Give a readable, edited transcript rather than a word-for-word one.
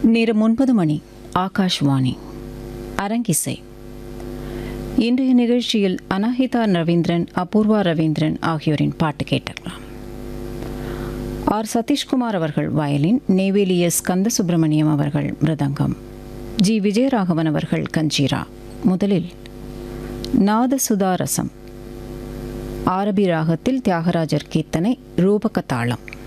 நேரம் 9 மணி. ஆகாஷ்வாணி அரங்கிசை. இன்றைய நிகழ்ச்சியில் அனாஹிதா ரவீந்திரன், அபூர்வா ரவீந்திரன் ஆகியோரின் பாட்டு கேட்கலாம். ஆர் சதீஷ்குமார் அவர்கள் வயலின், நெய்வேலி எஸ் கந்தசுப்பிரமணியம் அவர்கள் மிருதங்கம், ஜி விஜயராகவன் அவர்கள் கஞ்சீரா. முதலில் நாதசுதாரசம், ஆரபி ராகத்தில் தியாகராஜர் கீர்த்தனை, ரூபக தாளம்.